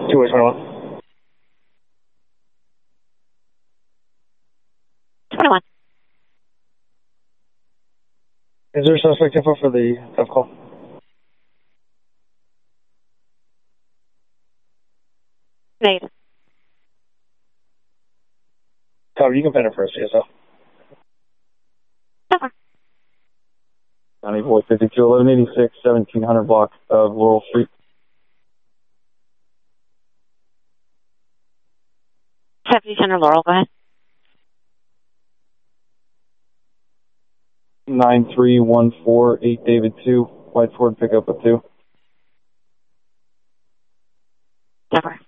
2-21. 21. Is there a suspect info for the F call? Negative. Copy, you can pen it for us, CSO. Over. County Boy 52, 1186, 1700 block of Laurel Street. 1700 Laurel, go ahead. 93148 David 2, White Ford pickup of 2. Over.